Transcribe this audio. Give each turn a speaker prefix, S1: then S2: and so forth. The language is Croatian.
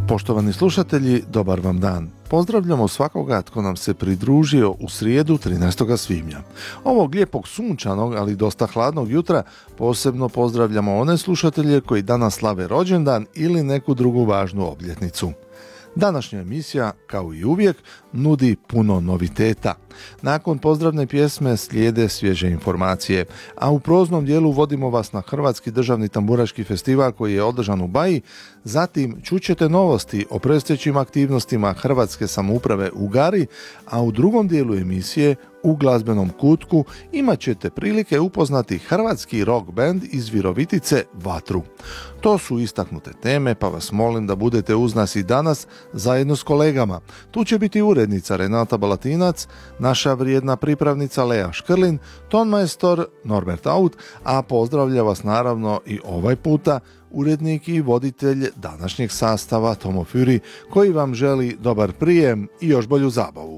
S1: Poštovani slušatelji, dobar vam dan. Pozdravljamo svakoga tko nam se pridružio u srijedu 13. svibnja. Ovog lijepog sunčanog, ali dosta hladnog jutra posebno pozdravljamo one slušatelje koji danas slave rođendan ili neku drugu važnu obljetnicu. Današnja emisija, kao i uvijek, nudi puno noviteta. Nakon pozdravne pjesme slijede svježe informacije, a u proznom dijelu vodimo vas na Hrvatski državni tamburaški festival koji je održan u Baji. Zatim čućete novosti o predstojećim aktivnostima Hrvatske samouprave u Gari, a u drugom dijelu emisije u glazbenom kutku imat ćete prilike upoznati hrvatski rock band iz Virovitice Vatru. To su istaknute teme, pa vas molim da budete uz nas i danas zajedno s kolegama. Tu će biti urednica Renata Balatinac, naša vrijedna pripravnica Lea Škrlin, tonmajstor Norbert Aut, a pozdravlja vas naravno i ovaj puta urednik i voditelj današnjeg sastava Tomo Fury, koji vam želi dobar prijem i još bolju zabavu.